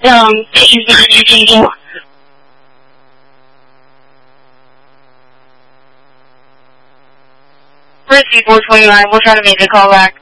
issues that you're using. First 429, we'll try to make a call back.